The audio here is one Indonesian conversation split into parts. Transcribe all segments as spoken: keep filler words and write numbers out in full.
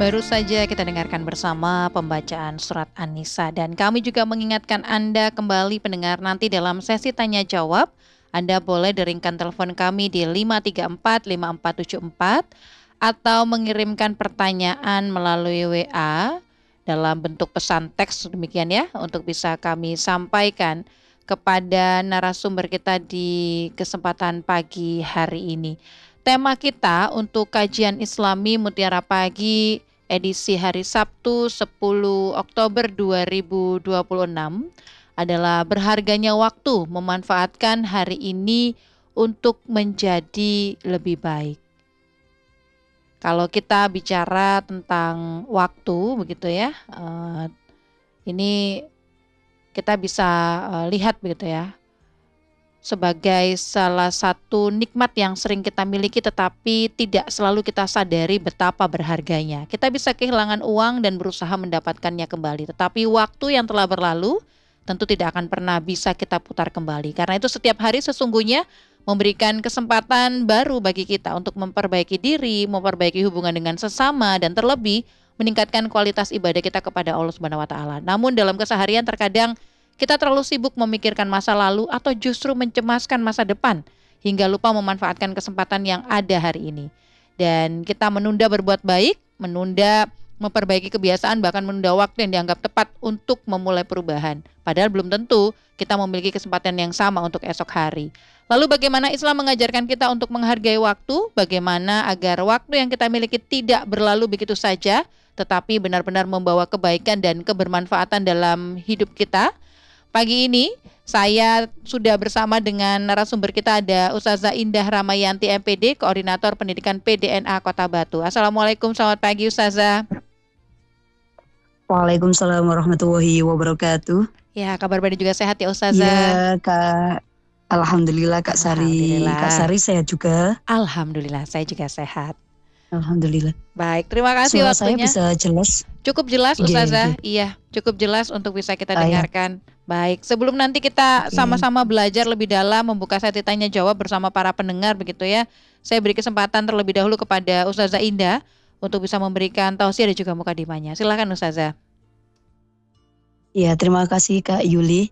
Baru saja kita dengarkan bersama pembacaan surat An-Nisa dan kami juga mengingatkan Anda kembali pendengar nanti dalam sesi tanya jawab Anda boleh deringkan telepon kami di lima tiga empat lima empat tujuh empat atau mengirimkan pertanyaan melalui W A dalam bentuk pesan teks demikian ya untuk bisa kami sampaikan kepada narasumber kita di kesempatan pagi hari ini. Tema kita untuk kajian Islami Mutiara Pagi edisi hari Sabtu sepuluh Oktober dua ribu dua puluh enam adalah berharganya waktu, memanfaatkan hari ini untuk menjadi lebih baik. Kalau kita bicara tentang waktu begitu ya, uh, ini kita bisa uh, lihat begitu ya, sebagai salah satu nikmat yang sering kita miliki tetapi tidak selalu kita sadari betapa berharganya. Kita bisa kehilangan uang dan berusaha mendapatkannya kembali, tetapi waktu yang telah berlalu tentu tidak akan pernah bisa kita putar kembali. Karena itu setiap hari sesungguhnya memberikan kesempatan baru bagi kita untuk memperbaiki diri, memperbaiki hubungan dengan sesama, dan terlebih meningkatkan kualitas ibadah kita kepada Allah Subhanahu wa taala. Namun dalam keseharian terkadang kita terlalu sibuk memikirkan masa lalu atau justru mencemaskan masa depan hingga lupa memanfaatkan kesempatan yang ada hari ini. Dan kita menunda berbuat baik, menunda memperbaiki kebiasaan, bahkan menunda waktu yang dianggap tepat untuk memulai perubahan. Padahal belum tentu kita memiliki kesempatan yang sama untuk esok hari. Lalu bagaimana Islam mengajarkan kita untuk menghargai waktu? Bagaimana agar waktu yang kita miliki tidak berlalu begitu saja, tetapi benar-benar membawa kebaikan dan kebermanfaatan dalam hidup kita? Pagi ini saya sudah bersama dengan narasumber kita, ada Ustazah Indah Ramayanti M P D, Koordinator Pendidikan P D N A Kota Batu. Assalamualaikum, selamat pagi Ustazah. Waalaikumsalam warahmatullahi wabarakatuh. Ya, kabar baik juga sehat ya Ustazah? Ya Kak, Alhamdulillah Kak Sari. Alhamdulillah. Kak Sari sehat juga? Alhamdulillah, saya juga sehat. Alhamdulillah. Baik, terima kasih Suara waktunya. Saya bisa jelas? Cukup jelas Ustazah, yeah, iya cukup jelas untuk bisa kita ah, dengarkan. Ya. Baik, sebelum nanti kita okay. sama-sama belajar lebih dalam, membuka sesi tanya jawab bersama para pendengar begitu ya, saya beri kesempatan terlebih dahulu kepada Ustazah Indah untuk bisa memberikan tausiah dan juga mukadimahnya. Silakan Ustazah. Ya, terima kasih Kak Yuli.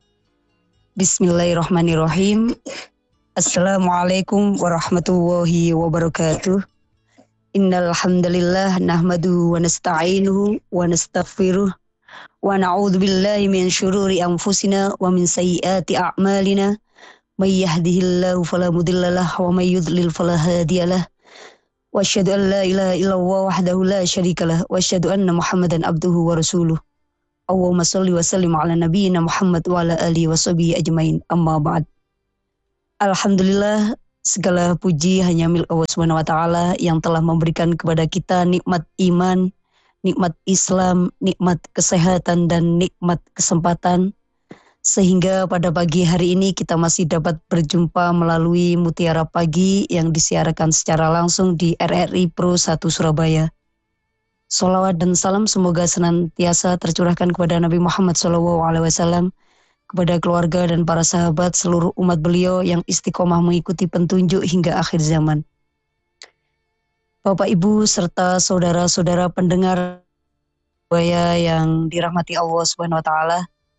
Bismillahirrahmanirrahim. Assalamualaikum warahmatullahi wabarakatuh. Innal hamdalillah nahmaduhu wa nasta'inuhu wa nastaghfiruh wa na'udzu billahi min syururi anfusina wa min sayyiati a'malina may yahdihillahu fala mudhillalah wa may yudlil fala hadiyalah wa asyhadu an la ilaha illallah wahdahu la syarikalah wa asyhadu anna muhammadan abduhu wa rasuluh. Allahumma shalli wa sallim ala nabiyyina Muhammad wa ala alihi wa sahbihi ajmain, amma ba'd. Alhamdulillah, segala puji hanya milik Allah Subhanahu wa taala yang telah memberikan kepada kita nikmat iman, nikmat Islam, nikmat kesehatan dan nikmat kesempatan, sehingga pada pagi hari ini kita masih dapat berjumpa melalui Mutiara Pagi yang disiarkan secara langsung di R R I Pro satu Surabaya. Sholawat dan salam semoga senantiasa tercurahkan kepada Nabi Muhammad shallallahu alaihi wasallam, kepada keluarga dan para sahabat seluruh umat beliau yang istiqomah mengikuti petunjuk hingga akhir zaman. Bapak Ibu serta saudara-saudara pendengar yang dirahmati Allah Subhanahu wa taala.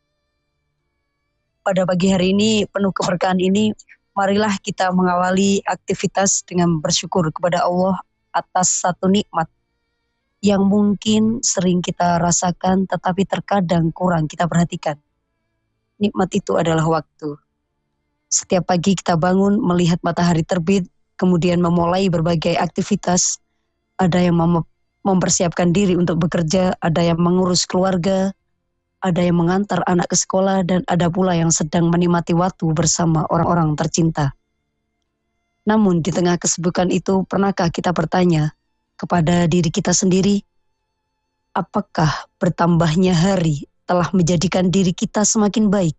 Pada pagi hari ini penuh keberkahan ini, marilah kita mengawali aktivitas dengan bersyukur kepada Allah atas satu nikmat yang mungkin sering kita rasakan tetapi terkadang kurang kita perhatikan. Nikmat itu adalah waktu. Setiap pagi kita bangun melihat matahari terbit, kemudian memulai berbagai aktivitas. Ada yang mem- mempersiapkan diri untuk bekerja, ada yang mengurus keluarga, ada yang mengantar anak ke sekolah, dan ada pula yang sedang menikmati waktu bersama orang-orang tercinta. Namun di tengah kesibukan itu, pernahkah kita bertanya kepada diri kita sendiri, apakah bertambahnya hari telah menjadikan diri kita semakin baik?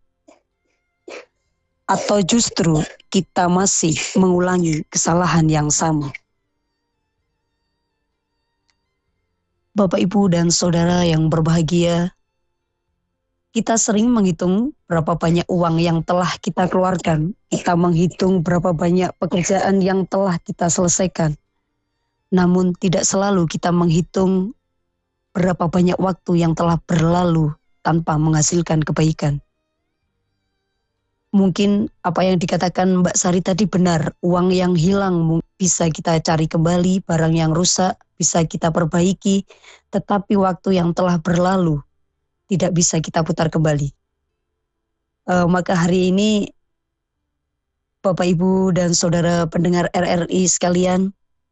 Atau justru kita masih mengulangi kesalahan yang sama? Bapak, Ibu, dan Saudara yang berbahagia, kita sering menghitung berapa banyak uang yang telah kita keluarkan. Kita menghitung berapa banyak pekerjaan yang telah kita selesaikan. Namun tidak selalu kita menghitung berapa banyak waktu yang telah berlalu tanpa menghasilkan kebaikan. Mungkin apa yang dikatakan Mbak Sari tadi benar, uang yang hilang bisa kita cari kembali, barang yang rusak bisa kita perbaiki, tetapi waktu yang telah berlalu tidak bisa kita putar kembali. E, maka hari ini Bapak Ibu dan Saudara pendengar R R I sekalian,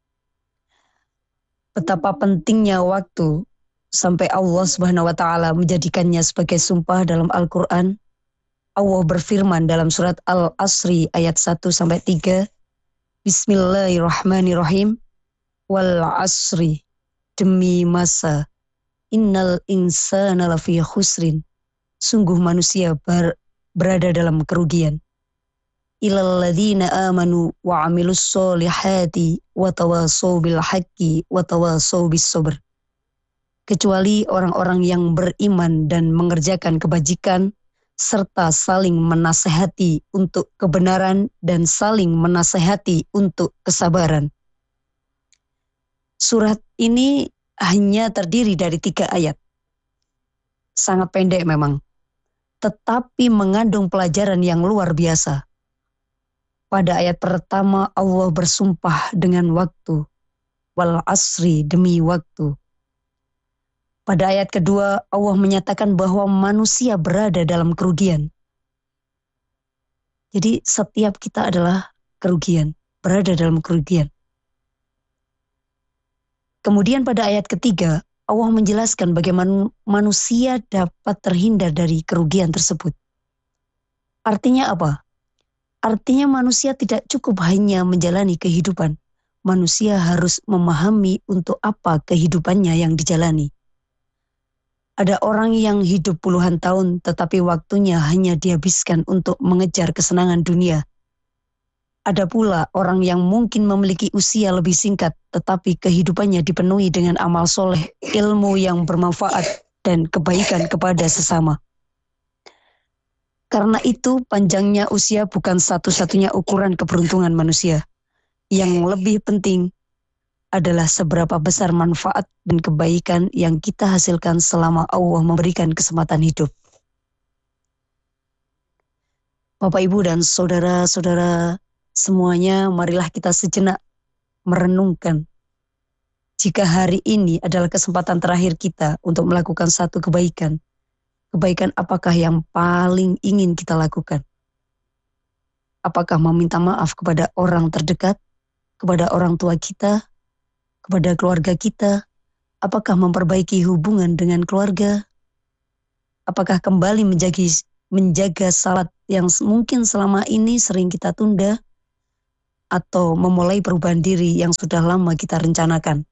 betapa pentingnya waktu sampai Allah Subhanahu wa taala menjadikannya sebagai sumpah dalam Al-Qur'an. Allah berfirman dalam surat Al-Asri ayat satu sampai tiga, Bismillahirrahmanirrahim. Wal asri, demi masa, innal insana lafi khusrin, sungguh manusia ber, berada dalam kerugian. Ilal ladzina amanu wa amilus solihati wa tawasaw bil haqqi wa tawasaw bis sabr. Kecuali orang-orang yang beriman dan mengerjakan kebajikan serta saling menasehati untuk kebenaran dan saling menasehati untuk kesabaran. Surat ini hanya terdiri dari tiga ayat. Sangat pendek memang, tetapi mengandung pelajaran yang luar biasa. Pada ayat pertama Allah bersumpah dengan waktu, wal asri, demi waktu. Pada ayat kedua, Allah menyatakan bahwa manusia berada dalam kerugian. Jadi setiap kita adalah kerugian, berada dalam kerugian. Kemudian pada ayat ketiga, Allah menjelaskan bagaimana manusia dapat terhindar dari kerugian tersebut. Artinya apa? Artinya manusia tidak cukup hanya menjalani kehidupan. Manusia harus memahami untuk apa kehidupannya yang dijalani. Ada orang yang hidup puluhan tahun tetapi waktunya hanya dihabiskan untuk mengejar kesenangan dunia. Ada pula orang yang mungkin memiliki usia lebih singkat tetapi kehidupannya dipenuhi dengan amal soleh, ilmu yang bermanfaat, dan kebaikan kepada sesama. Karena itu panjangnya usia bukan satu-satunya ukuran keberuntungan manusia. Yang lebih penting adalah seberapa besar manfaat dan kebaikan yang kita hasilkan selama Allah memberikan kesempatan hidup. Bapak, Ibu, dan saudara-saudara semuanya, marilah kita sejenak merenungkan. Jika hari ini adalah kesempatan terakhir kita untuk melakukan satu kebaikan, kebaikan apakah yang paling ingin kita lakukan? Apakah meminta maaf kepada orang terdekat, kepada orang tua kita, kepada keluarga kita? Apakah memperbaiki hubungan dengan keluarga? Apakah kembali menjaga, menjaga salat yang mungkin selama ini sering kita tunda? Atau memulai perubahan diri yang sudah lama kita rencanakan?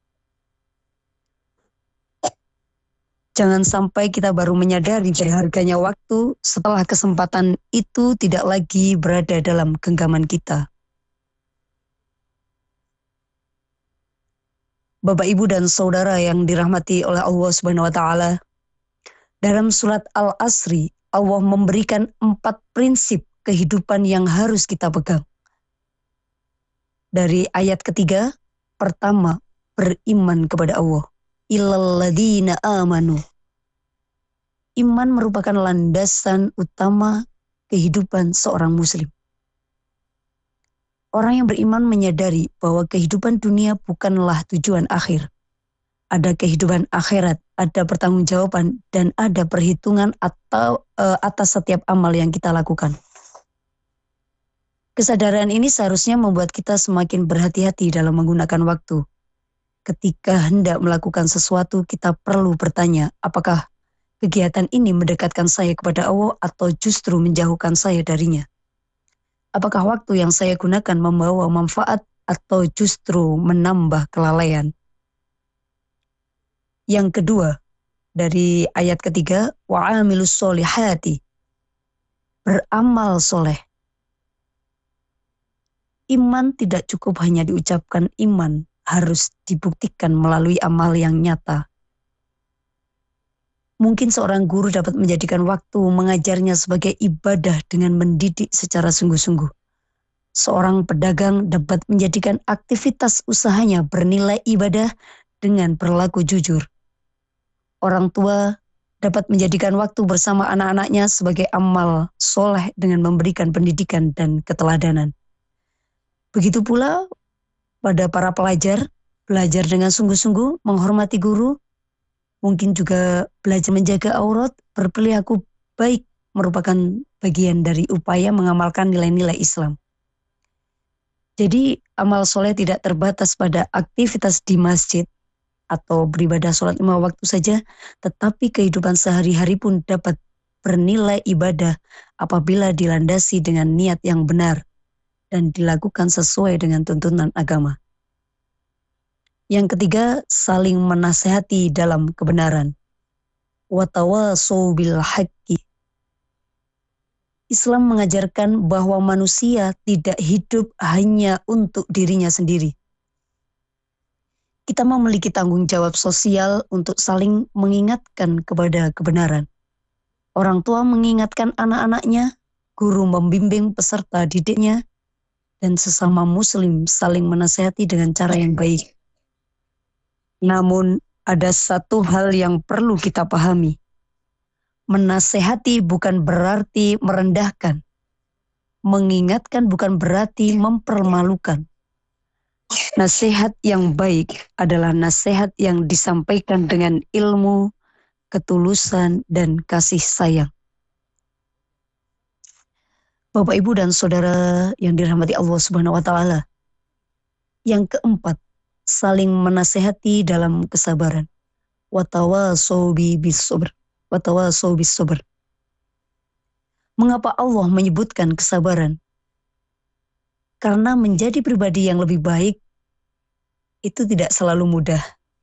Jangan sampai kita baru menyadari berharganya waktu setelah kesempatan itu tidak lagi berada dalam genggaman kita. Bapak, Ibu, dan saudara yang dirahmati oleh Allah Subhanahu wa taala, dalam surat Al-Asri Allah memberikan empat prinsip kehidupan yang harus kita pegang. Dari ayat ketiga, pertama, beriman kepada Allah. Illal ladzina amanu. Iman merupakan landasan utama kehidupan seorang muslim. Orang yang beriman menyadari bahwa kehidupan dunia bukanlah tujuan akhir. Ada kehidupan akhirat, ada pertanggungjawaban, dan ada perhitungan atau uh, atas setiap amal yang kita lakukan. Kesadaran ini seharusnya membuat kita semakin berhati-hati dalam menggunakan waktu. Ketika hendak melakukan sesuatu, kita perlu bertanya, apakah kegiatan ini mendekatkan saya kepada Allah atau justru menjauhkan saya darinya? Apakah waktu yang saya gunakan membawa manfaat atau justru menambah kelalaian? Yang kedua, dari ayat ketiga, wa'amilus solihati. Beramal soleh. Iman tidak cukup hanya diucapkan iman, harus dibuktikan melalui amal yang nyata. Mungkin seorang guru dapat menjadikan waktu mengajarnya sebagai ibadah dengan mendidik secara sungguh-sungguh. Seorang pedagang dapat menjadikan aktivitas usahanya bernilai ibadah dengan berlaku jujur. Orang tua dapat menjadikan waktu bersama anak-anaknya sebagai amal soleh dengan memberikan pendidikan dan keteladanan. Begitu pula pada para pelajar, belajar dengan sungguh-sungguh, menghormati guru, mungkin juga belajar menjaga aurat, berperilaku baik merupakan bagian dari upaya mengamalkan nilai-nilai Islam. Jadi amal soleh tidak terbatas pada aktivitas di masjid atau beribadah sholat lima waktu saja, tetapi kehidupan sehari-hari pun dapat bernilai ibadah apabila dilandasi dengan niat yang benar dan dilakukan sesuai dengan tuntunan agama. Yang ketiga, saling menasehati dalam kebenaran. Watawasau bil haqqi. Islam mengajarkan bahwa manusia tidak hidup hanya untuk dirinya sendiri. Kita memiliki tanggung jawab sosial untuk saling mengingatkan kepada kebenaran. Orang tua mengingatkan anak-anaknya, guru membimbing peserta didiknya, dan sesama muslim saling menasihati dengan cara yang baik. Namun ada satu hal yang perlu kita pahami. Menasehati bukan berarti merendahkan. Mengingatkan bukan berarti mempermalukan. Nasihat yang baik adalah nasihat yang disampaikan dengan ilmu, ketulusan, dan kasih sayang. Bapak, Ibu, dan Saudara yang dirahmati Allah Subhanahu wa Ta'ala. Yang keempat, saling menasehati dalam kesabaran. Watawasau bis sabr. Watawasau bis sabr. Mengapa Allah menyebutkan kesabaran? Karena menjadi pribadi yang lebih baik itu tidak selalu mudah.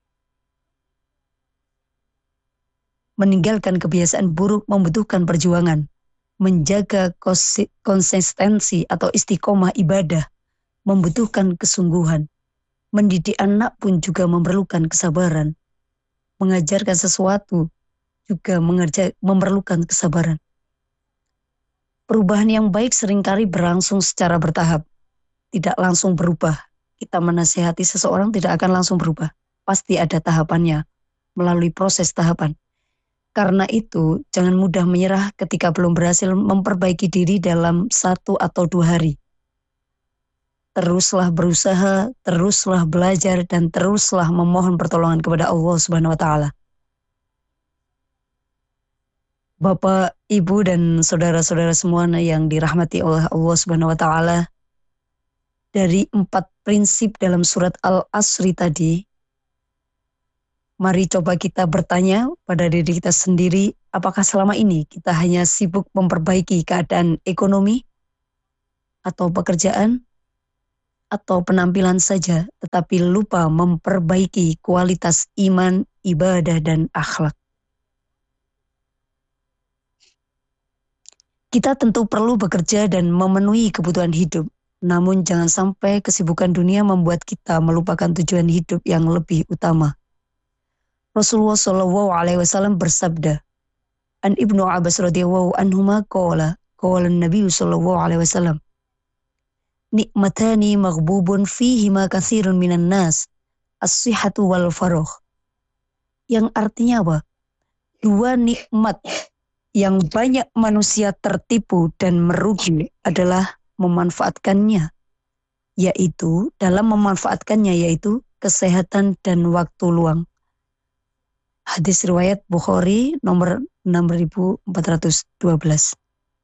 Meninggalkan kebiasaan buruk membutuhkan perjuangan. Menjaga konsistensi atau istiqomah ibadah membutuhkan kesungguhan. Mendidik anak pun juga memerlukan kesabaran. Mengajarkan sesuatu juga mengerja, memerlukan kesabaran. Perubahan yang baik seringkali berlangsung secara bertahap. Tidak langsung berubah. Kita menasihati seseorang tidak akan langsung berubah. Pasti ada tahapannya, melalui proses tahapan. Karena itu, jangan mudah menyerah ketika belum berhasil memperbaiki diri dalam satu atau dua hari. Teruslah berusaha, teruslah belajar, dan teruslah memohon pertolongan kepada Allah Subhanahu wa Ta'ala. Bapak, Ibu, dan saudara-saudara semua yang dirahmati oleh Allah Subhanahu wa Ta'ala, dari empat prinsip dalam surat Al-Asri tadi, mari coba kita bertanya pada diri kita sendiri, apakah selama ini kita hanya sibuk memperbaiki keadaan ekonomi atau pekerjaan atau penampilan saja, tetapi lupa memperbaiki kualitas iman, ibadah, dan akhlak. Kita tentu perlu bekerja dan memenuhi kebutuhan hidup, namun jangan sampai kesibukan dunia membuat kita melupakan tujuan hidup yang lebih utama. Rasulullah Shallallahu Alaihi Wasallam bersabda, An Ibnu Abbas radhiyallahu anhuma qala, qala Nabi Shallallahu Alaihi Wasallam, nikmatani maghbubun fihima katsirun minan nas, as-sihhatu wal faragh. Yang artinya apa? Dua nikmat yang banyak manusia tertipu dan merugi adalah memanfaatkannya, yaitu dalam memanfaatkannya yaitu kesehatan dan waktu luang. Hadis riwayat Bukhari nomor enam ribu empat ratus dua belas.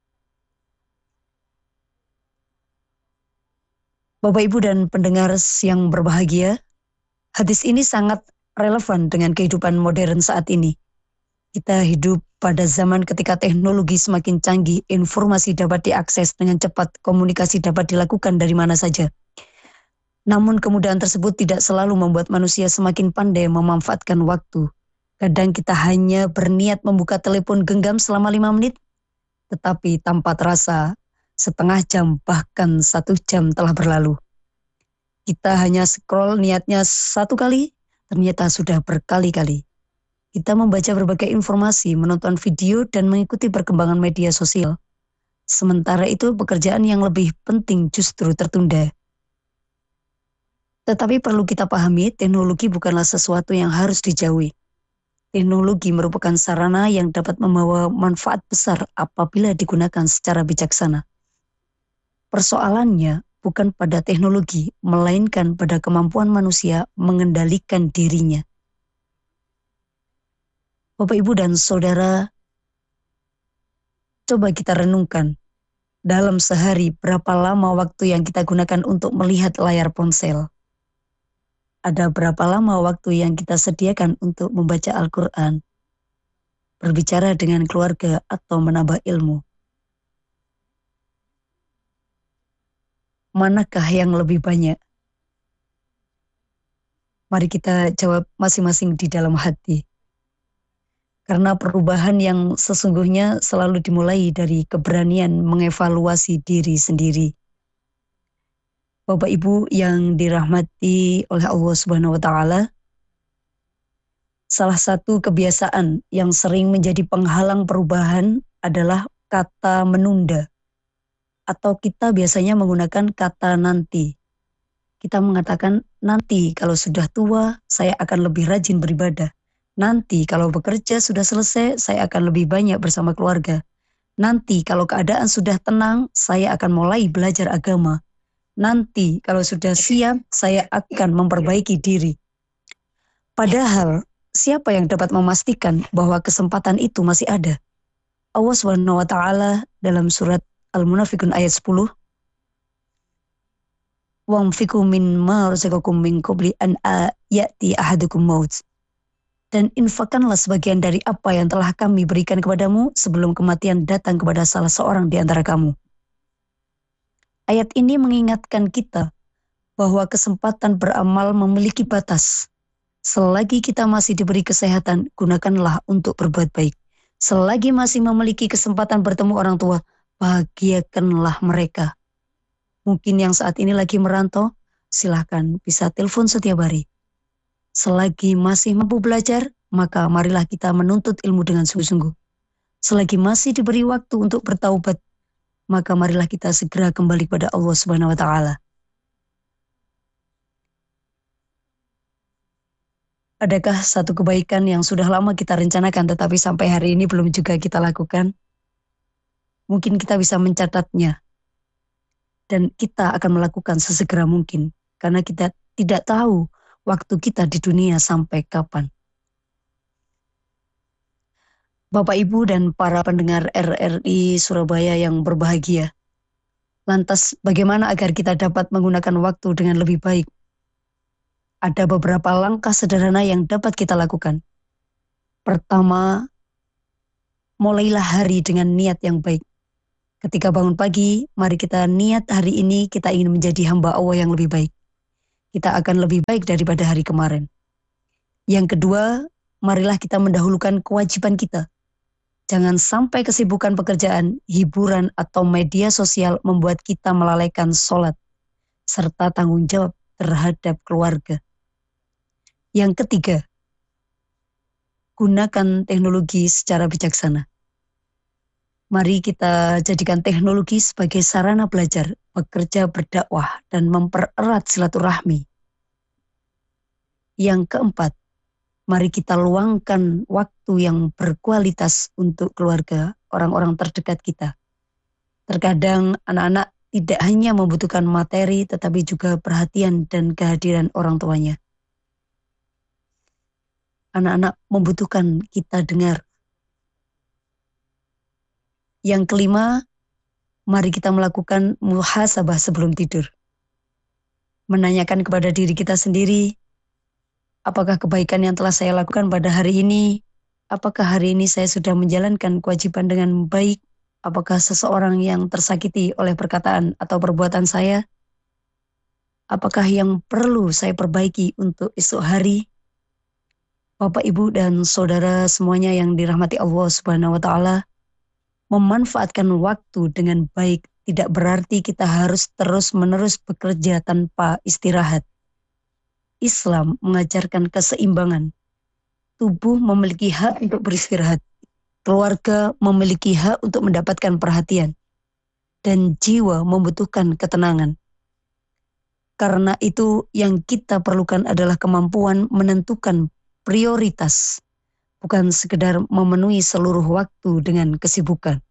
Bapak, Ibu, dan pendengar yang berbahagia, hadis ini sangat relevan dengan kehidupan modern saat ini. Kita hidup pada zaman ketika teknologi semakin canggih, informasi dapat diakses dengan cepat, komunikasi dapat dilakukan dari mana saja. Namun kemudahan tersebut tidak selalu membuat manusia semakin pandai memanfaatkan waktu. Kadang kita hanya berniat membuka telepon genggam selama lima menit, tetapi tanpa terasa setengah jam bahkan satu jam telah berlalu. Kita hanya scroll niatnya satu kali, ternyata sudah berkali-kali. Kita membaca berbagai informasi, menonton video, dan mengikuti perkembangan media sosial. Sementara itu pekerjaan yang lebih penting justru tertunda. Tetapi perlu kita pahami, teknologi bukanlah sesuatu yang harus dijauhi. Teknologi merupakan sarana yang dapat membawa manfaat besar apabila digunakan secara bijaksana. Persoalannya bukan pada teknologi, melainkan pada kemampuan manusia mengendalikan dirinya. Bapak, Ibu, dan Saudara, coba kita renungkan, dalam sehari berapa lama waktu yang kita gunakan untuk melihat layar ponsel? Ada berapa lama waktu yang kita sediakan untuk membaca Al-Quran, berbicara dengan keluarga, atau menambah ilmu? Manakah yang lebih banyak? Mari kita jawab masing-masing di dalam hati. Karena perubahan yang sesungguhnya selalu dimulai dari keberanian mengevaluasi diri sendiri. Bapak Ibu yang dirahmati oleh Allah Subhanahu wa Ta'ala, salah satu kebiasaan yang sering menjadi penghalang perubahan adalah kata menunda, atau kita biasanya menggunakan kata nanti. Kita mengatakan, nanti kalau sudah tua saya akan lebih rajin beribadah. Nanti kalau bekerja sudah selesai saya akan lebih banyak bersama keluarga. Nanti kalau keadaan sudah tenang saya akan mulai belajar agama. Nanti kalau sudah siap saya akan memperbaiki diri. Padahal siapa yang dapat memastikan bahwa kesempatan itu masih ada? Allah Subhanahu wa Ta'ala dalam surat Al-Munafikun ayat sepuluh, "Wa'anfiqu mimma razaqakum min qabli an ya'ti ahadukum maut." Dan infakkanlah sebagian dari apa yang telah kami berikan kepadamu sebelum kematian datang kepada salah seorang di antara kamu. Ayat ini mengingatkan kita bahwa kesempatan beramal memiliki batas. Selagi kita masih diberi kesehatan, gunakanlah untuk berbuat baik. Selagi masih memiliki kesempatan bertemu orang tua, bahagiakanlah mereka. Mungkin yang saat ini lagi merantau, silahkan bisa telepon setiap hari. Selagi masih mampu belajar, maka marilah kita menuntut ilmu dengan sungguh-sungguh. Selagi masih diberi waktu untuk bertaubat, maka marilah kita segera kembali kepada Allah Subhanahu wa Ta'ala. Adakah satu kebaikan yang sudah lama kita rencanakan tetapi sampai hari ini belum juga kita lakukan? Mungkin kita bisa mencatatnya. Dan kita akan melakukan sesegera mungkin. Karena kita tidak tahu waktu kita di dunia sampai kapan. Bapak, Ibu, dan para pendengar R R I Surabaya yang berbahagia. Lantas bagaimana agar kita dapat menggunakan waktu dengan lebih baik? Ada beberapa langkah sederhana yang dapat kita lakukan. Pertama, mulailah hari dengan niat yang baik. Ketika bangun pagi, mari kita niat hari ini kita ingin menjadi hamba Allah yang lebih baik. Kita akan lebih baik daripada hari kemarin. Yang kedua, marilah kita mendahulukan kewajiban kita. Jangan sampai kesibukan pekerjaan, hiburan, atau media sosial membuat kita melalaikan sholat, serta tanggung jawab terhadap keluarga. Yang ketiga, gunakan teknologi secara bijaksana. Mari kita jadikan teknologi sebagai sarana belajar, bekerja, berdakwah, dan mempererat silaturahmi. Yang keempat, mari kita luangkan waktu yang berkualitas untuk keluarga, orang-orang terdekat kita. Terkadang anak-anak tidak hanya membutuhkan materi, tetapi juga perhatian dan kehadiran orang tuanya. Anak-anak membutuhkan kita dengar. Yang kelima, mari kita melakukan muhasabah sebelum tidur. Menanyakan kepada diri kita sendiri, apakah kebaikan yang telah saya lakukan pada hari ini? Apakah hari ini saya sudah menjalankan kewajiban dengan baik? Apakah seseorang yang tersakiti oleh perkataan atau perbuatan saya? Apakah yang perlu saya perbaiki untuk esok hari? Bapak, Ibu, dan Saudara semuanya yang dirahmati Allah Subhanahu wa Ta'ala, memanfaatkan waktu dengan baik tidak berarti kita harus terus-menerus bekerja tanpa istirahat. Islam mengajarkan keseimbangan. Tubuh memiliki hak untuk beristirahat. Keluarga memiliki hak untuk mendapatkan perhatian. Dan jiwa membutuhkan ketenangan. Karena itu yang kita perlukan adalah kemampuan menentukan prioritas. bukan sekedar memenuhi seluruh waktu dengan kesibukan.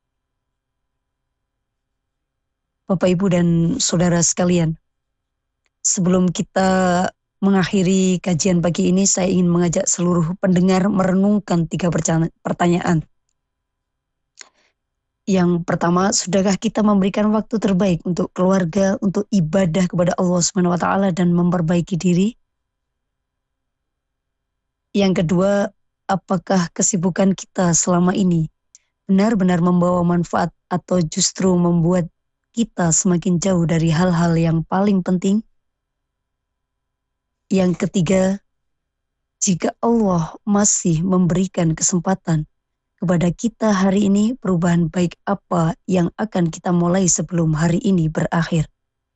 Bapak, Ibu, dan saudara sekalian, sebelum kita mengakhiri kajian pagi ini, saya ingin mengajak seluruh pendengar merenungkan tiga pertanyaan. Yang pertama, sudahkah kita memberikan waktu terbaik untuk keluarga, untuk ibadah kepada Allah subhanahu wa taala dan memperbaiki diri? Yang kedua, apakah kesibukan kita selama ini benar-benar membawa manfaat atau justru membuat kita semakin jauh dari hal-hal yang paling penting? Yang ketiga, jika Allah masih memberikan kesempatan kepada kita hari ini, perubahan baik apa yang akan kita mulai sebelum hari ini berakhir?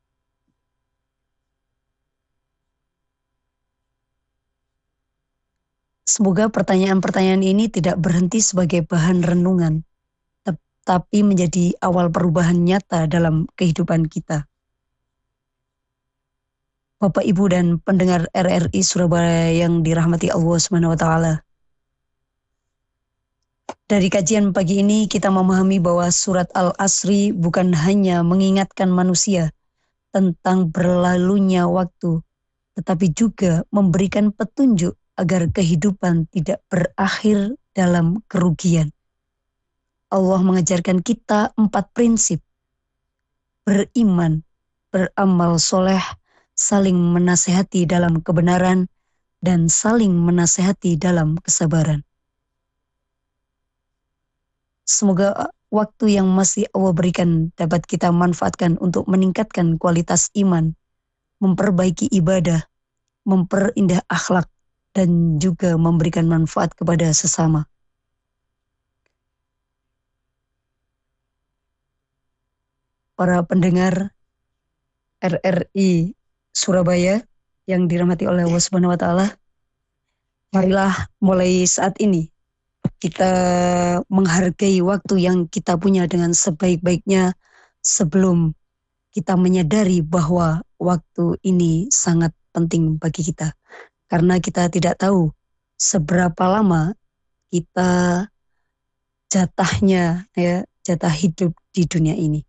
Semoga pertanyaan-pertanyaan ini tidak berhenti sebagai bahan renungan, tapi menjadi awal perubahan nyata dalam kehidupan kita. Bapak, Ibu, dan pendengar R R I Surabaya yang dirahmati Allah subhanahu wa taala. Dari kajian pagi ini kita memahami bahwa surat Al-Asri bukan hanya mengingatkan manusia tentang berlalunya waktu, tetapi juga memberikan petunjuk agar kehidupan tidak berakhir dalam kerugian. Allah mengajarkan kita empat prinsip: beriman, beramal soleh, saling menasehati dalam kebenaran, dan saling menasehati dalam kesabaran. Semoga waktu yang masih Allah berikan dapat kita manfaatkan untuk meningkatkan kualitas iman, memperbaiki ibadah, memperindah akhlak, dan juga memberikan manfaat kepada sesama. Para pendengar R R I Surabaya yang dirahmati oleh Allah Subhanahu wa taala, marilah mulai saat ini kita menghargai waktu yang kita punya dengan sebaik-baiknya sebelum kita menyadari bahwa waktu ini sangat penting bagi kita. Karena kita tidak tahu seberapa lama kita jatahnya, ya, jatah hidup di dunia ini.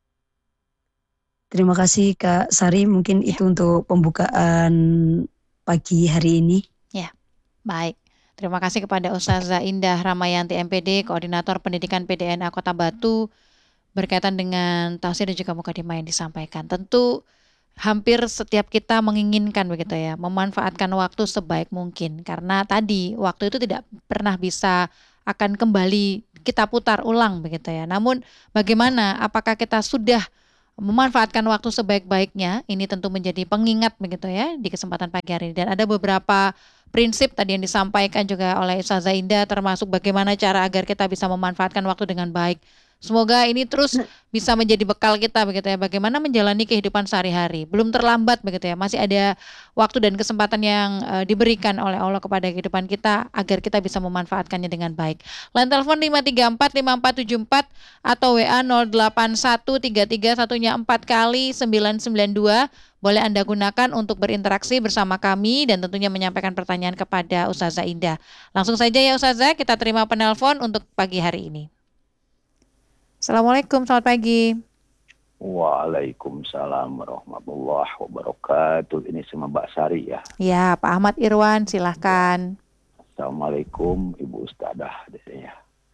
Terima kasih Kak Sari, mungkin ya, itu untuk pembukaan pagi hari ini. Ya, baik. Terima kasih kepada Ustazah Indah Ramayanti M P D, Koordinator Pendidikan P D N A Kota Batu, berkaitan dengan tafsir dan juga mukadimah yang disampaikan. Tentu hampir setiap kita menginginkan begitu ya, memanfaatkan waktu sebaik mungkin, karena tadi waktu itu tidak pernah bisa akan kembali kita putar ulang begitu ya. Namun bagaimana, apakah kita sudah memanfaatkan waktu sebaik-baiknya? Ini tentu menjadi pengingat begitu ya di kesempatan pagi hari ini. Dan ada beberapa prinsip tadi yang disampaikan juga oleh Ustazah Indah, termasuk bagaimana cara agar kita bisa memanfaatkan waktu dengan baik. Semoga ini terus bisa menjadi bekal kita begitu ya, bagaimana menjalani kehidupan sehari-hari. Belum terlambat begitu ya, masih ada waktu dan kesempatan yang uh, diberikan oleh Allah kepada kehidupan kita agar kita bisa memanfaatkannya dengan baik. Line telepon lima tiga empat lima empat tujuh empat atau W A nol delapan satu tiga tiga satunya empat kali sembilan sembilan dua. Boleh Anda gunakan untuk berinteraksi bersama kami dan tentunya menyampaikan pertanyaan kepada Ustazah Indah. Langsung saja ya Ustazah, kita terima penelpon untuk pagi hari ini. Assalamualaikum, selamat pagi. Waalaikumsalam warahmatullahi wabarakatuh. Ini sama Mbak Sari ya? Ya, Pak Ahmad Irwan, silahkan. Assalamualaikum Ibu Ustadzah di sini ya.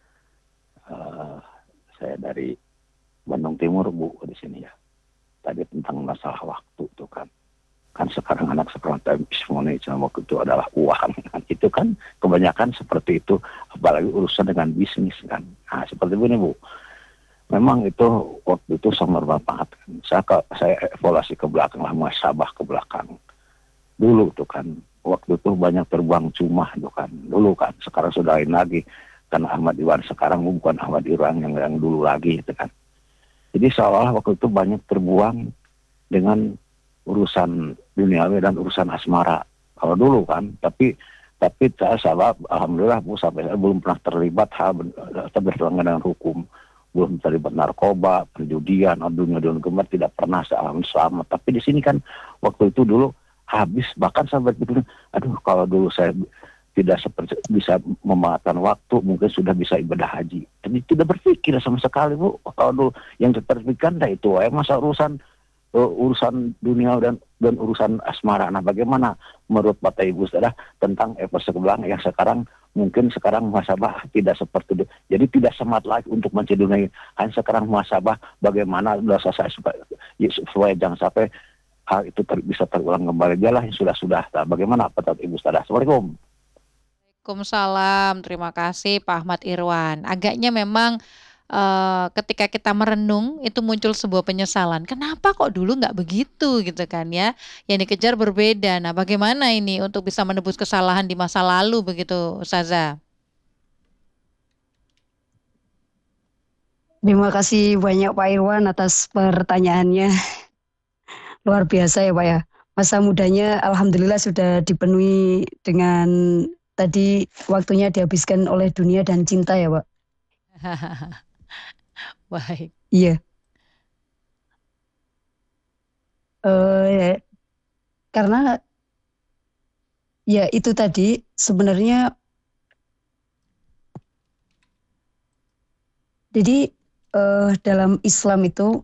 Uh, saya dari Bandung Timur Bu di sini ya. Tadi tentang masalah waktu tuh kan. Kan sekarang anak sekarang time is money, sama waktu itu adalah uang. Kan. Itu kan kebanyakan seperti itu, apalagi urusan dengan bisnis kan. Nah seperti ini Bu. Memang itu waktu itu sangat bermanfaat. Saya, saya evaluasi ke belakang lah, muhasabah ke belakang. Dulu tuh kan, waktu itu banyak terbuang cuma itu kan. Dulu kan, sekarang sudah lain lagi. Karena Ahmad Irwan sekarang bukan Ahmad Irwan yang, yang dulu lagi itu kan. Jadi seolah waktu itu banyak terbuang dengan urusan duniawi dan urusan asmara. Kalau dulu kan, tapi tapi saya salah, alhamdulillah Bu sampai saya belum pernah terlibat hal bertentangan dengan hukum. Belum terlibat narkoba, perjudian, dunia-dunia gemar, tidak pernah selama. Tapi di sini kan waktu itu dulu habis, bahkan sampai gitu, aduh kalau dulu saya tidak seperti bisa memakan waktu, mungkin sudah bisa ibadah haji. Jadi tidak berpikir sama sekali, Bu. Aduh, yang terpikirkan dah itu, eh, masa urusan uh, urusan dunia dan dan urusan asmara. Nah, bagaimana menurut Bapak Ibu Saudara tentang episode kebelakang yang sekarang mungkin sekarang muhasabah tidak seperti itu. Jadi tidak semangat lagi untuk mencari dunia. Hanya sekarang muhasabah bagaimana dosa saya supaya, ya, supaya jangan sampai hal itu ter, bisa terulang kembali. Dialah yang sudah-sudah. Nah, bagaimana Bapak Ibu Saudara? Assalamualaikum. Waalaikumsalam, terima kasih Pak Ahmad Irwan. Agaknya memang eh, ketika kita merenung itu muncul sebuah penyesalan. Kenapa kok dulu nggak begitu gitu kan ya? Yang dikejar berbeda. Nah, bagaimana ini untuk bisa menebus kesalahan di masa lalu begitu, Ustazah? Terima kasih banyak Pak Irwan atas pertanyaannya. Luar biasa ya Pak ya. Masa mudanya alhamdulillah sudah dipenuhi dengan tadi waktunya dihabiskan oleh dunia dan cinta ya Pak. Baik. Iya. Eh, karena ya itu tadi sebenarnya jadi eh, dalam Islam itu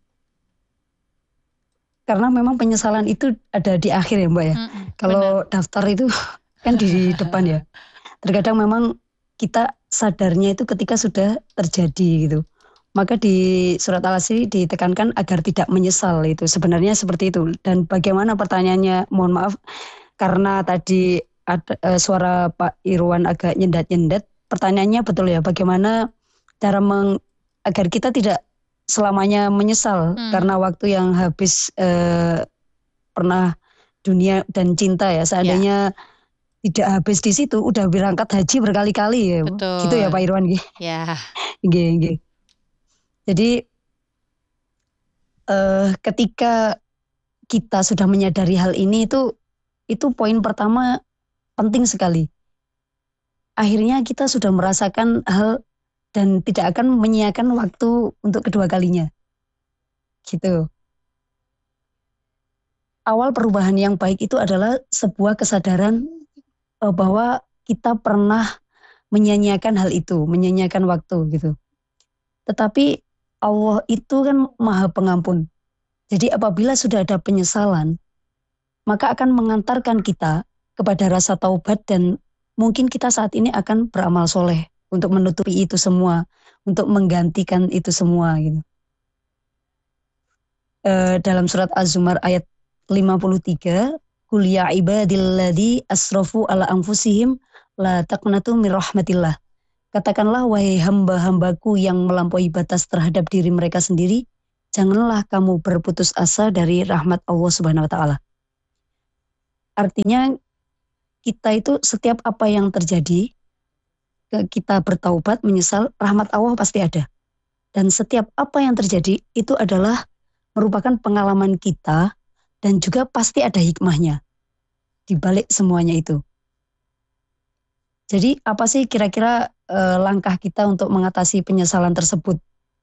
karena memang penyesalan itu ada di akhir ya Mbak ya. Mm-mm, Kalau benar. daftar itu kan di depan ya. Terkadang memang kita sadarnya itu ketika sudah terjadi gitu. Maka di surat Al-Asr ditekankan agar tidak menyesal itu. Sebenarnya seperti itu. Dan bagaimana pertanyaannya, mohon maaf, karena tadi ada, eh, suara Pak Irwan agak nyendat-nyendat. Pertanyaannya betul ya, bagaimana cara meng, agar kita tidak selamanya menyesal Hmm, karena waktu yang habis eh, pernah dunia dan cinta ya. ya, Seandainya tidak habis di situ, udah berangkat haji berkali-kali ya, Bu. Gitu ya Pak betul. Irwan. Nggih. Ya, Nggih, nggih. Jadi eh, ketika kita sudah menyadari hal ini itu itu poin pertama penting sekali. Akhirnya kita sudah merasakan hal dan tidak akan menyia-nyiakan waktu untuk kedua kalinya. Gitu. Awal perubahan yang baik itu adalah sebuah kesadaran eh, bahwa kita pernah menyia-nyiakan hal itu, menyia-nyiakan waktu gitu. Tetapi Allah itu kan Maha Pengampun. Jadi apabila sudah ada penyesalan, maka akan mengantarkan kita kepada rasa taubat dan mungkin kita saat ini akan beramal soleh untuk menutupi itu semua, untuk menggantikan itu semua gitu. E, dalam surat Az-Zumar ayat lima puluh tiga, Qul ya ibadilladzi asrafu ala anfusihim la taqnatu min rahmatillah. Katakanlah wahai hamba-hambaku yang melampaui batas terhadap diri mereka sendiri, janganlah kamu berputus asa dari rahmat Allah Subhanahu wa taala. Artinya kita itu setiap apa yang terjadi, kita bertaubat, menyesal, rahmat Allah pasti ada. Dan setiap apa yang terjadi itu adalah merupakan pengalaman kita dan juga pasti ada hikmahnya di balik semuanya itu. Jadi apa sih kira-kira eh, langkah kita untuk mengatasi penyesalan tersebut?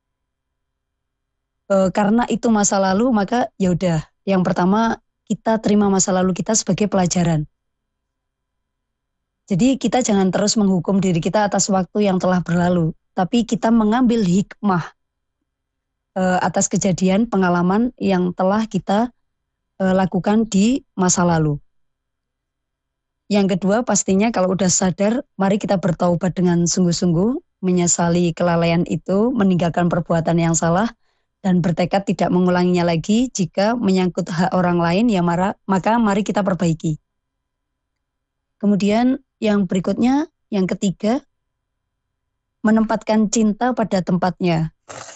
Eh, karena itu masa lalu, maka ya udah. Yang pertama kita terima masa lalu kita sebagai pelajaran. Jadi kita jangan terus menghukum diri kita atas waktu yang telah berlalu, tapi kita mengambil hikmah eh, atas kejadian pengalaman yang telah kita eh, lakukan di masa lalu. Yang kedua pastinya kalau udah sadar, mari kita bertaubat dengan sungguh-sungguh, menyesali kelalaian itu, meninggalkan perbuatan yang salah, dan bertekad tidak mengulanginya lagi. Jika menyangkut hak orang lain, ya mara, maka mari kita perbaiki. Kemudian yang berikutnya, yang ketiga, menempatkan cinta pada tempatnya.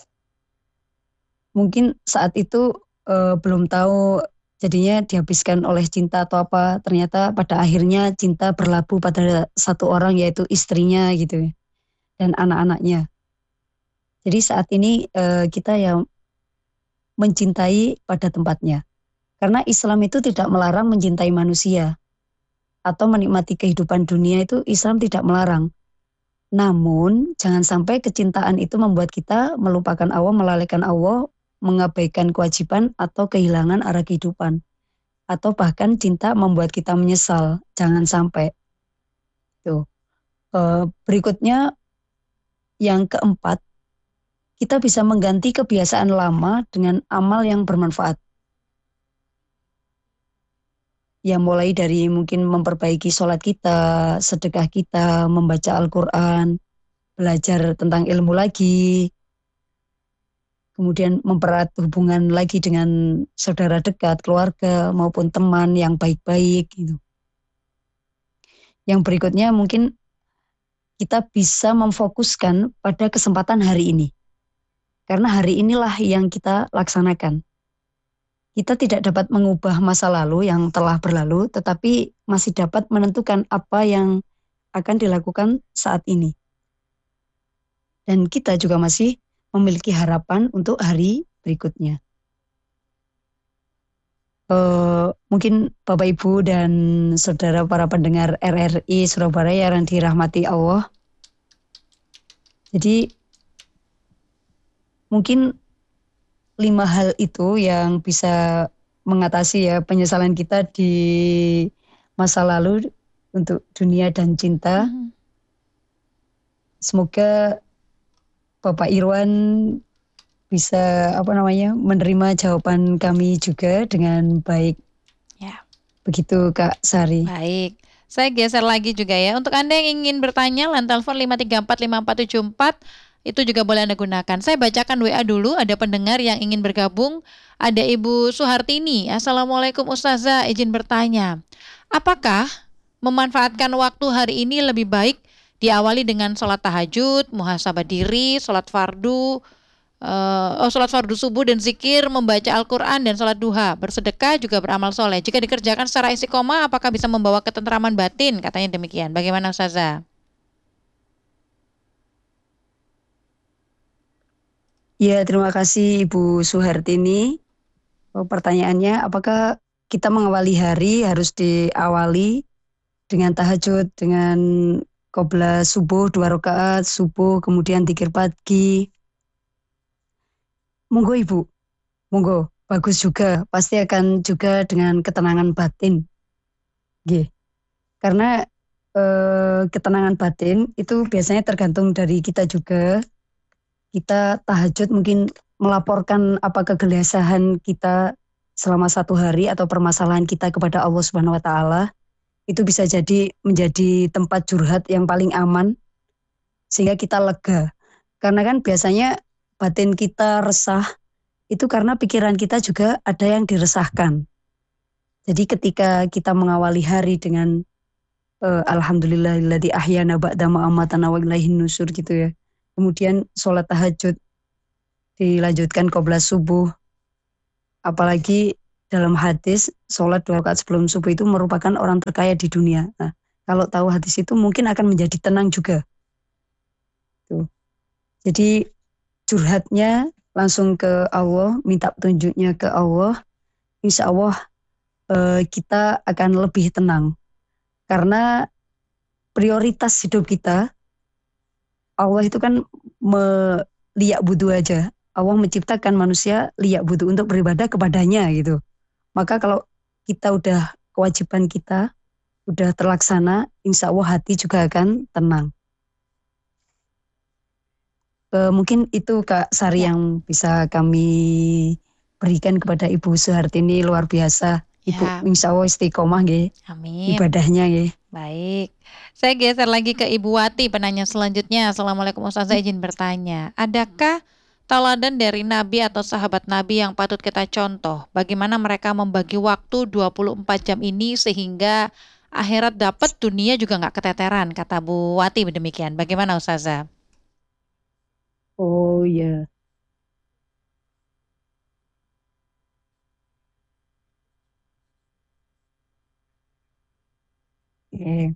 Mungkin saat itu eh, belum tahu jadinya dihabiskan oleh cinta atau apa, ternyata pada akhirnya cinta berlabuh pada satu orang yaitu istrinya gitu ya, dan anak-anaknya. Jadi saat ini eh, kita yang mencintai pada tempatnya. Karena Islam itu tidak melarang mencintai manusia atau menikmati kehidupan dunia, itu Islam tidak melarang. Namun jangan sampai kecintaan itu membuat kita melupakan Allah, melalaikan Allah, mengabaikan kewajiban atau kehilangan arah kehidupan. Atau bahkan cinta membuat kita menyesal. Jangan sampai. Tuh. Eh, berikutnya yang keempat, kita bisa mengganti kebiasaan lama dengan amal yang bermanfaat. Yang mulai dari mungkin memperbaiki sholat kita, sedekah kita, membaca Al-Quran, belajar tentang ilmu lagi, kemudian mempererat hubungan lagi dengan saudara dekat, keluarga, maupun teman yang baik-baik. Gitu. Yang berikutnya mungkin kita bisa memfokuskan pada kesempatan hari ini. Karena hari inilah yang kita laksanakan. Kita tidak dapat mengubah masa lalu yang telah berlalu, tetapi masih dapat menentukan apa yang akan dilakukan saat ini. Dan kita juga masih memiliki harapan untuk hari berikutnya. Uh, mungkin Bapak Ibu dan saudara para pendengar R R I Surabaya yang dirahmati Allah. Jadi mungkin lima hal itu yang bisa mengatasi ya penyesalan kita di masa lalu untuk dunia dan cinta. Mm-hmm. Semoga Bapak Irwan bisa apa namanya menerima jawaban kami juga dengan baik. Ya. Begitu Kak Sari. Baik. Saya geser lagi juga ya. Untuk Anda yang ingin bertanya, line telepon lima tiga empat lima empat tujuh empat itu juga boleh Anda gunakan. Saya bacakan W A dulu, ada pendengar yang ingin bergabung. Ada Ibu Suhartini. Assalamualaikum Ustazah, izin bertanya. Apakah memanfaatkan waktu hari ini lebih baik diawali dengan sholat tahajud, muhasabah diri, sholat fardu, uh, oh, sholat fardu subuh dan zikir, membaca Al-Quran dan sholat duha, bersedekah juga beramal soleh. Jika dikerjakan secara istiqomah, apakah bisa membawa ketentraman batin? Katanya demikian. Bagaimana Ustazah? Ya, terima kasih Ibu Suhartini. Oh, pertanyaannya, apakah kita mengawali hari harus diawali dengan tahajud, dengan qobla subuh, dua rakaat subuh, kemudian zikir pagi. Monggo Ibu, monggo, bagus juga. Pasti akan juga dengan ketenangan batin. G. Karena eh, ketenangan batin itu biasanya tergantung dari kita juga. Kita tahajud mungkin melaporkan apa kegelisahan kita selama satu hari atau permasalahan kita kepada Allah Subhanahu wa taala. Itu bisa jadi menjadi tempat curhat yang paling aman sehingga kita lega. Karena kan biasanya batin kita resah itu karena pikiran kita juga ada yang diresahkan. Jadi ketika kita mengawali hari dengan uh, alhamdulillahilladzi ahyana ba'da ma amatana wa ilaihin nusur gitu ya. Kemudian sholat tahajud, dilanjutkan qobla subuh. Apalagi dalam hadis, sholat dua rakaat sebelum subuh itu merupakan orang terkaya di dunia. Nah, kalau tahu hadis itu mungkin akan menjadi tenang juga. Tuh. Jadi curhatnya langsung ke Allah, minta petunjuknya ke Allah. Insya Allah eh, kita akan lebih tenang. Karena prioritas hidup kita, Allah itu kan liyak butuh aja. Allah menciptakan manusia liyak butuh untuk beribadah kepadanya gitu. Maka kalau kita udah kewajiban kita udah terlaksana, insya Allah hati juga akan tenang. E, mungkin itu Kak Sari ya. Yang bisa kami berikan kepada Ibu Suhartini, luar biasa. Ibu ya. Insya Allah istiqomah nggih. Amin. Ibadahnya nggih. Baik, saya geser lagi ke Ibu Wati, penanya selanjutnya. Assalamualaikum Ustazah, izin bertanya. Adakah teladan dari Nabi atau sahabat Nabi yang patut kita contoh? Bagaimana mereka membagi waktu dua puluh empat jam ini sehingga akhirat dapat, dunia juga nggak keteteran, kata Bu Wati demikian. Bagaimana Ustazah? Oh iya. Oke.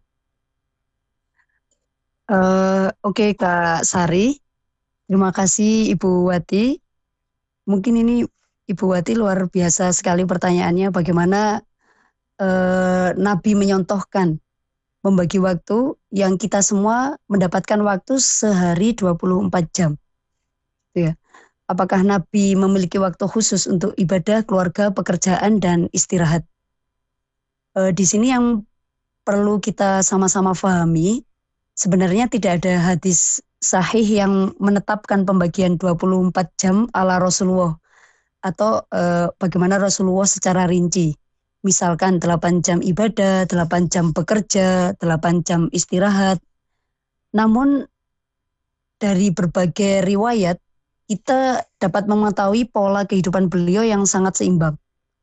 Uh, Oke okay, Kak Sari, terima kasih Ibu Wati. Mungkin ini Ibu Wati luar biasa sekali pertanyaannya, bagaimana uh, Nabi menyontohkan membagi waktu yang kita semua mendapatkan waktu sehari dua puluh empat jam. Ya. Apakah Nabi memiliki waktu khusus untuk ibadah, keluarga, pekerjaan, dan istirahat? Uh, di sini yang perlu kita sama-sama pahami, sebenarnya tidak ada hadis sahih yang menetapkan pembagian dua puluh empat jam ala Rasulullah atau eh, bagaimana Rasulullah secara rinci. Misalkan delapan jam ibadah, delapan jam bekerja, delapan jam istirahat. Namun dari berbagai riwayat kita dapat mengetahui pola kehidupan beliau yang sangat seimbang.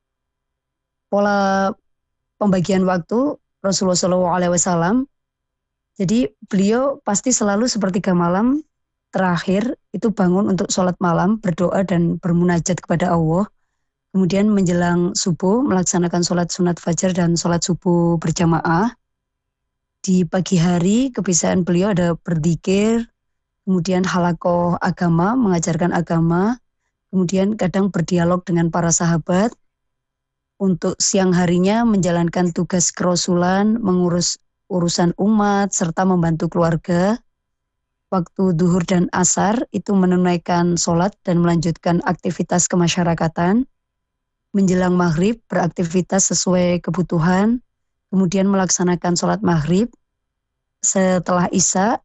Pola pembagian waktu Rasulullah shallallahu alaihi wasallam. Jadi beliau pasti selalu sepertiga malam terakhir itu bangun untuk sholat malam, berdoa dan bermunajat kepada Allah. Kemudian menjelang subuh melaksanakan sholat sunat fajar dan sholat subuh berjamaah. Di pagi hari kebiasaan beliau ada berzikir, kemudian halakoh agama, mengajarkan agama, kemudian kadang berdialog dengan para sahabat. Untuk siang harinya menjalankan tugas kerasulan, mengurus urusan umat, serta membantu keluarga. Waktu duhur dan asar itu menunaikan sholat dan melanjutkan aktivitas kemasyarakatan. Menjelang maghrib beraktivitas sesuai kebutuhan, kemudian melaksanakan sholat maghrib. Setelah isya,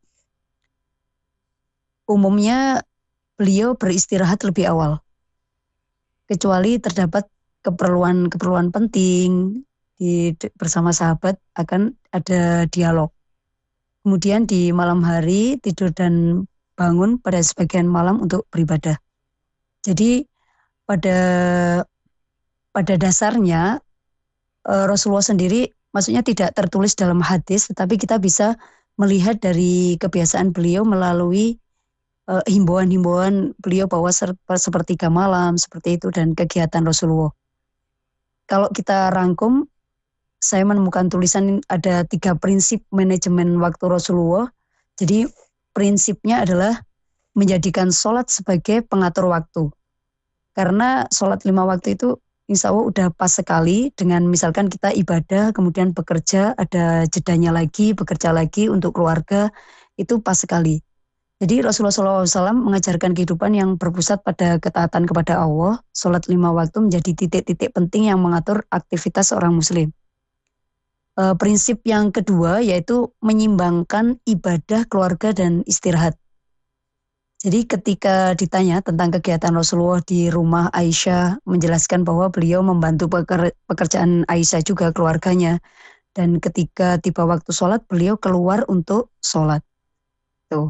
umumnya beliau beristirahat lebih awal. Kecuali terdapat keperluan-keperluan penting di bersama sahabat akan ada dialog. Kemudian di malam hari tidur dan bangun pada sebagian malam untuk beribadah. Jadi pada pada dasarnya Rasulullah sendiri maksudnya tidak tertulis dalam hadis, tetapi kita bisa melihat dari kebiasaan beliau melalui uh, himbauan-himbauan beliau bahwa sepertiga malam seperti itu dan kegiatan Rasulullah. Kalau kita rangkum, saya menemukan tulisan ada tiga prinsip manajemen waktu Rasulullah. Jadi prinsipnya adalah menjadikan sholat sebagai pengatur waktu. Karena sholat lima waktu itu insya Allah udah pas sekali dengan misalkan kita ibadah, kemudian bekerja, ada jedanya lagi, bekerja lagi untuk keluarga, itu pas sekali. Jadi Rasulullah shallallahu alaihi wasallam mengajarkan kehidupan yang berpusat pada ketaatan kepada Allah. Sholat lima waktu menjadi titik-titik penting yang mengatur aktivitas seorang muslim. E, prinsip yang kedua yaitu menyimbangkan ibadah, keluarga, dan istirahat. Jadi ketika ditanya tentang kegiatan Rasulullah di rumah Aisyah, menjelaskan bahwa beliau membantu pekerjaan Aisyah juga keluarganya. Dan ketika tiba waktu sholat, beliau keluar untuk sholat. Tuh.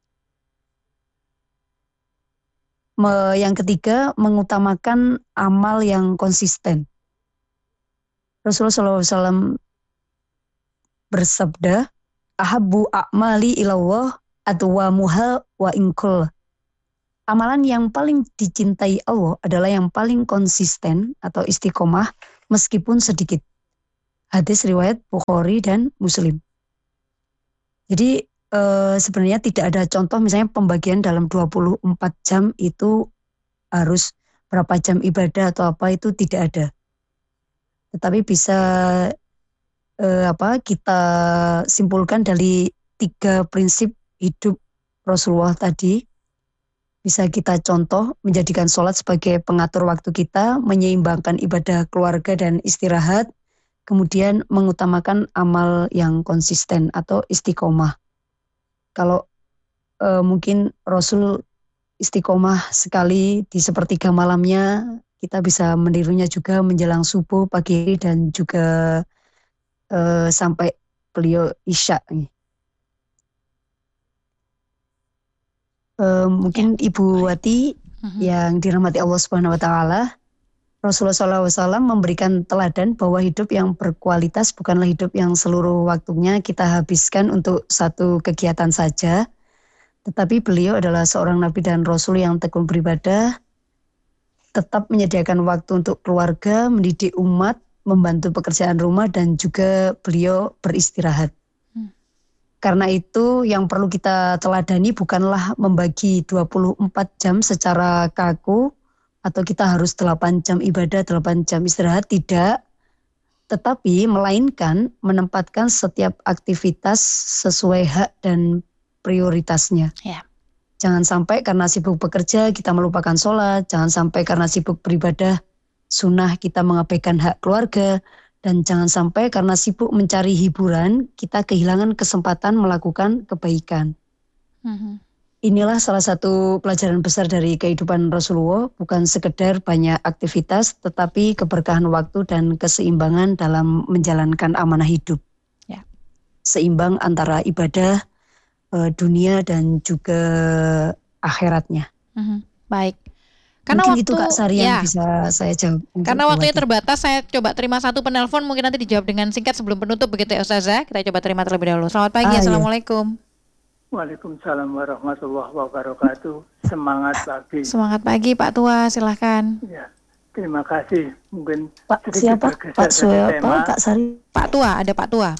Yang ketiga, mengutamakan amal yang konsisten. Rasulullah shallallahu alaihi wasallam bersabda, ahabbu a'mali ilallah adwamuha wa inkul. Amalan yang paling dicintai Allah adalah yang paling konsisten atau istiqomah meskipun sedikit. Hadis riwayat Bukhari dan Muslim. Jadi e, sebenarnya tidak ada contoh misalnya pembagian dalam dua puluh empat jam itu harus berapa jam ibadah atau apa, itu tidak ada. Tetapi bisa e, apa kita simpulkan dari tiga prinsip hidup Rasulullah tadi, bisa kita contoh menjadikan sholat sebagai pengatur waktu kita, menyeimbangkan ibadah keluarga dan istirahat, kemudian mengutamakan amal yang konsisten atau istiqomah. Kalau e, mungkin Rasul istiqomah sekali di sepertiga malamnya, kita bisa menirunya juga menjelang subuh, pagi dan juga e, sampai beliau isya. Uh, mungkin ya. Ibu Wati uh-huh. yang dirahmati Allah Subhanahu Wa Taala, Rasulullah shallallahu alaihi wasallam memberikan teladan bahwa hidup yang berkualitas bukanlah hidup yang seluruh waktunya kita habiskan untuk satu kegiatan saja, tetapi beliau adalah seorang Nabi dan Rasul yang tekun beribadah, tetap menyediakan waktu untuk keluarga, mendidik umat, membantu pekerjaan rumah, dan juga beliau beristirahat. Karena itu yang perlu kita teladani bukanlah membagi dua puluh empat jam secara kaku atau kita harus delapan jam ibadah, delapan jam istirahat, tidak. Tetapi melainkan menempatkan setiap aktivitas sesuai hak dan prioritasnya. Ya. Jangan sampai karena sibuk bekerja kita melupakan sholat, jangan sampai karena sibuk beribadah sunnah kita mengabaikan hak keluarga, Dan jangan sampai karena sibuk mencari hiburan, kita kehilangan kesempatan melakukan kebaikan. Mhm. Inilah salah satu pelajaran besar dari kehidupan Rasulullah, bukan sekedar banyak aktivitas, tetapi keberkahan waktu dan keseimbangan dalam menjalankan amanah hidup. Ya. Seimbang antara ibadah, eh, dunia dan juga akhiratnya. Mhm. Baik. Karena Mungkin waktu itu Kak Sari yang ya, bisa saya jawab untuk karena Bu waktunya Wati. terbatas, saya coba terima satu penelpon, mungkin nanti dijawab dengan singkat sebelum penutup begitu ya Ustazah. Kita coba terima terlebih dahulu. Selamat pagi, Ah, iya. Assalamualaikum. Waalaikumsalam warahmatullahi wabarakatuh. Semangat pagi. Semangat pagi Pak Tua, silahkan. Ya, terima kasih. Mungkin Pak sedikit siapa? bergeser Pak dari Suyoto, tema, Kak Sari. Pak Tua, ada Pak Tua.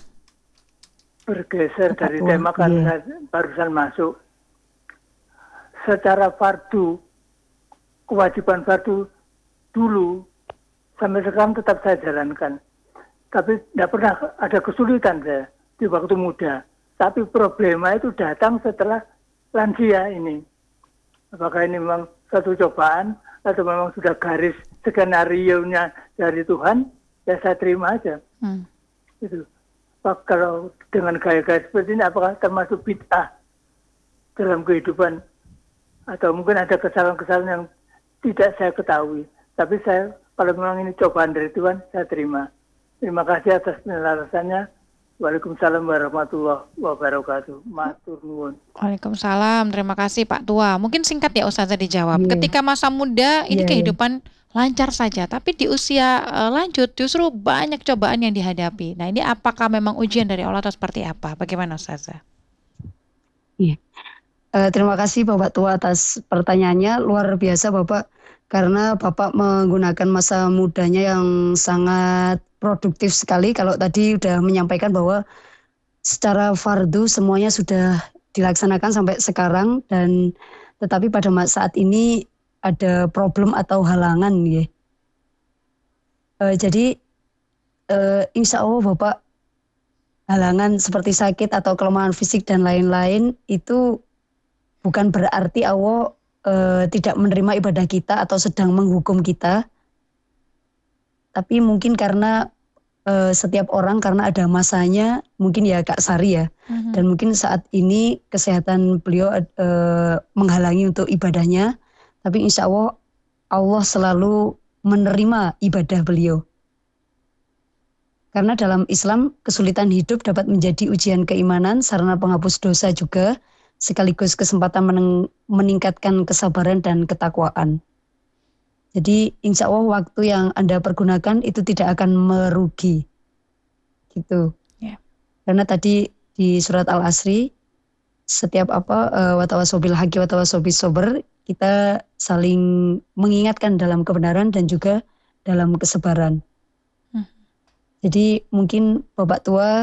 bergeser Pak dari Tua, tema karena iya. saya barusan masuk. Secara fardu, kewajiban fardu dulu sampai sekarang tetap saya jalankan. Tapi tidak pernah ada kesulitan saya di waktu muda. Tapi problema itu datang setelah lansia ini. Apakah ini memang satu cobaan atau memang sudah garis skenario-nya dari Tuhan? Ya saya terima aja. Hmm. Itu. Pak, kalau dengan gaya-gaya seperti ini apakah termasuk bid'ah dalam kehidupan? Atau mungkin ada kesalahan-kesalahan yang tidak saya ketahui. Tapi saya, kalau memang ini cobaan dari Tuhan, saya terima. Terima kasih atas penjelasannya. Waalaikumsalam warahmatullahi wabarakatuh. Matur nuwun. Waalaikumsalam, terima kasih Pak Tua. Mungkin singkat ya Ustazah dijawab. Iya. Ketika masa muda ini Iya, iya. kehidupan lancar saja, tapi di usia eh, lanjut justru banyak cobaan yang dihadapi. Nah ini apakah memang ujian dari Allah atau seperti apa? Bagaimana Ustazah? Iya. Eh, terima kasih Bapak Tua atas pertanyaannya, luar biasa Bapak, karena Bapak menggunakan masa mudanya yang sangat produktif sekali. Kalau tadi udah menyampaikan bahwa secara fardu semuanya sudah dilaksanakan sampai sekarang, dan tetapi pada ma- saat ini ada problem atau halangan ya. Eh, jadi eh, insya Allah Bapak, halangan seperti sakit atau kelemahan fisik dan lain-lain itu bukan berarti Allah eh, tidak menerima ibadah kita atau sedang menghukum kita. Tapi mungkin karena eh, setiap orang karena ada masanya, mungkin ya Kak Sari ya. Mhm. Dan mungkin saat ini kesehatan beliau eh, menghalangi untuk ibadahnya. Tapi insya Allah Allah selalu menerima ibadah beliau. Karena dalam Islam kesulitan hidup dapat menjadi ujian keimanan, sarana penghapus dosa juga, sekaligus kesempatan meneng- meningkatkan kesabaran dan ketakwaan. Jadi insya Allah waktu yang Anda pergunakan itu tidak akan merugi. Gitu. Ya. Karena tadi di surat Al-Asri, setiap apa, eh, watawasobil haqi watawasobil sober, kita saling mengingatkan dalam kebenaran dan juga dalam kesabaran. Hmm. Jadi mungkin Bapak Tua